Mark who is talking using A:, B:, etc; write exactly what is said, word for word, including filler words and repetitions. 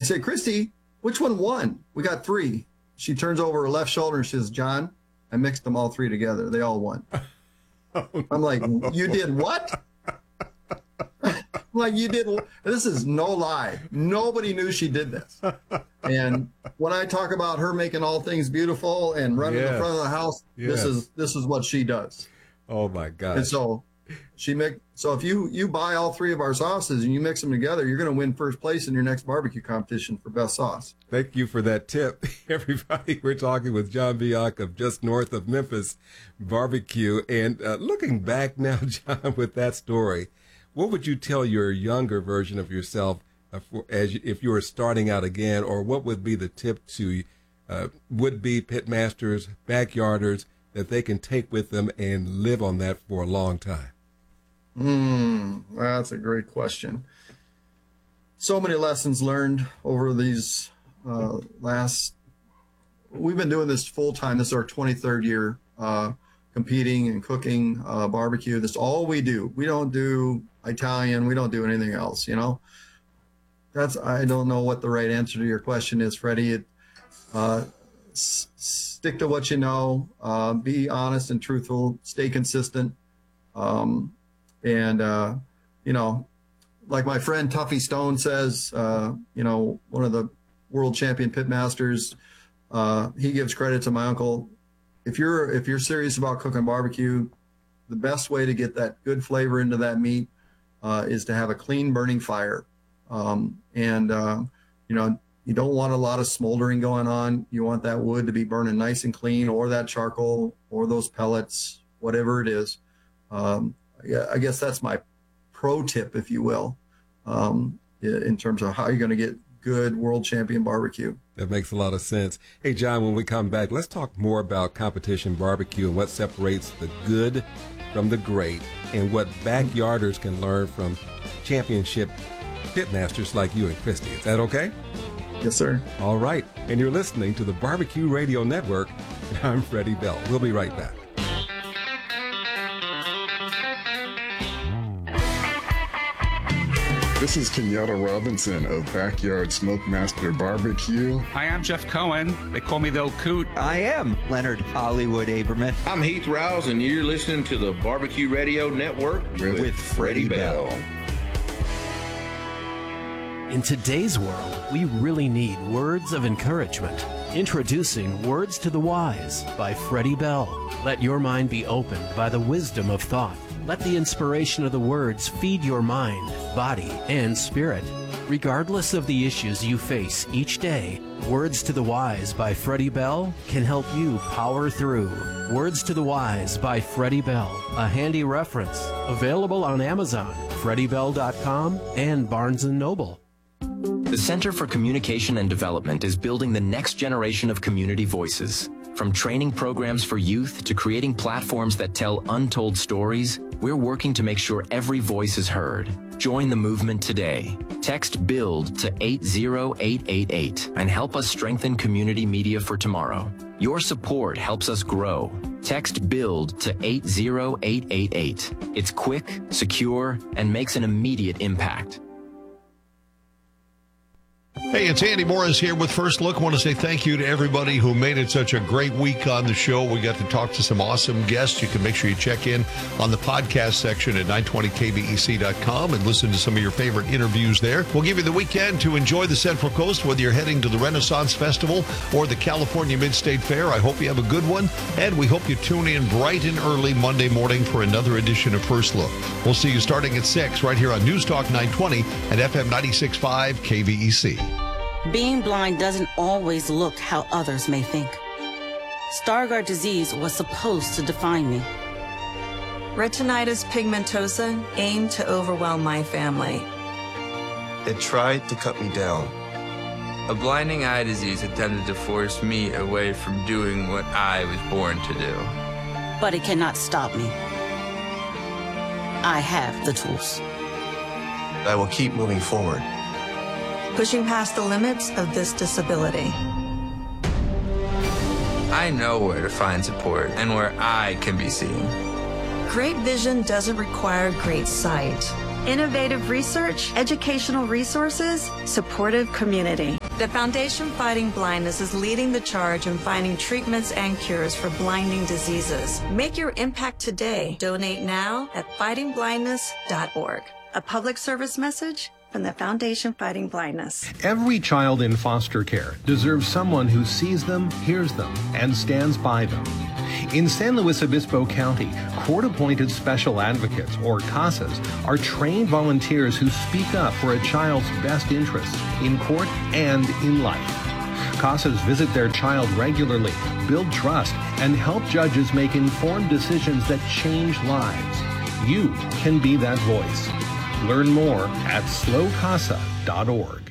A: say, Christy, which one won? We got three. She turns over her left shoulder and she says, John, I mixed them all three together. They all won. Oh, I'm like, no. You did what? Like, you did. This is no lie. Nobody knew she did this. And when I talk about her making all things beautiful and running yes. in front of the house, yes. this is this is what she does.
B: Oh my God!
A: And so she make so if you you buy all three of our sauces and you mix them together, you're going to win first place in your next barbecue competition for best sauce.
B: Thank you for that tip, everybody. We're talking with John Bianc of just north of Memphis Barbecue, and uh, looking back now, John, with that story. What would you tell your younger version of yourself uh, for, as you, if you were starting out again, or what would be the tip to uh, would-be pitmasters, backyarders, that they can take with them and live on that for a long time?
A: Mm, that's a great question. So many lessons learned over these uh, last, we've been doing this full-time. This is our twenty-third year uh, competing and cooking uh, barbecue. That's all we do. We don't do Italian. We don't do anything else, you know. That's, I don't know what the right answer to your question is, Freddie. It, uh, s- stick to what you know, uh, be honest and truthful, stay consistent. Um, and, uh, you know, like my friend Tuffy Stone says, uh, you know, one of the world champion pitmasters, uh, he gives credit to my uncle. If you're, if you're serious about cooking barbecue, the best way to get that good flavor into that meat Uh, is to have a clean burning fire. Um, and, uh, you know, you don't want a lot of smoldering going on. You want that wood to be burning nice and clean, or that charcoal, or those pellets, whatever it is. Um, I guess that's my pro tip, if you will, um, in terms of how you're going to get good world champion barbecue.
B: That makes a lot of sense. Hey, John, when we come back, let's talk more about competition barbecue and what separates the good from the great, and what backyarders can learn from championship pitmasters like you and Christy. Is that okay?
A: Yes, sir.
B: All right. And you're listening to the Barbecue Radio Network. I'm Freddie Bell. We'll be right back.
C: This is Kenyatta Robinson of Backyard Smokemaster Barbecue.
D: Hi, I'm Jeff Cohen. They call me the Old Coot.
E: I am Leonard Hollywood Aberman.
F: I'm Heath Rouse, and you're listening to the Barbecue Radio Network with, with Freddie Bell.
G: In today's world, we really need words of encouragement. Introducing Words to the Wise by Freddie Bell. Let your mind be opened by the wisdom of thought. Let the inspiration of the words feed your mind, body, and spirit. Regardless of the issues you face each day, Words to the Wise by Freddie Bell can help you power through. Words to the Wise by Freddie Bell, a handy reference. Available on Amazon, freddie bell dot com, and Barnes and Noble.
H: The Center for Communication and Development is building the next generation of community voices. From training programs for youth to creating platforms that tell untold stories, we're working to make sure every voice is heard. Join the movement today. Text BUILD to eight zero eight eight eight and help us strengthen community media for tomorrow. Your support helps us grow. Text BUILD to eight zero eight eight eight. It's quick, secure, and makes an immediate impact.
I: Hey, it's Andy Morris here with First Look. I want to say thank you to everybody who made it such a great week on the show. We got to talk to some awesome guests. You can make sure you check in on the podcast section at nine twenty K B E C dot com and listen to some of your favorite interviews there. We'll give you the weekend to enjoy the Central Coast, whether you're heading to the Renaissance Festival or the California Mid-State Fair. I hope you have a good one, and we hope you tune in bright and early Monday morning for another edition of First Look. We'll see you starting at six right here on News Talk nine twenty and F M ninety-six point five K V E C.
J: Being blind doesn't always look how others may think. Stargardt disease was supposed to define me.
K: Retinitis pigmentosa aimed to overwhelm my family.
L: It tried to cut me down.
M: A blinding eye disease attempted to force me away from doing what I was born to do.
J: But it cannot stop me. I have the tools.
L: I will keep moving forward.
K: Pushing past the limits of this disability.
M: I know where to find support and where I can be seen.
K: Great vision doesn't require great sight. Innovative research, educational resources, supportive community. The Foundation Fighting Blindness is leading the charge in finding treatments and cures for blinding diseases. Make your impact today. Donate now at fighting blindness dot org. A public service message from the Foundation Fighting Blindness.
N: Every child in foster care deserves someone who sees them, hears them, and stands by them. In San Luis Obispo County, court-appointed special advocates, or CASAs, are trained volunteers who speak up for a child's best interests in court and in life. CASAs visit their child regularly, build trust, and help judges make informed decisions that change lives. You can be that voice. Learn more at slow casa dot org.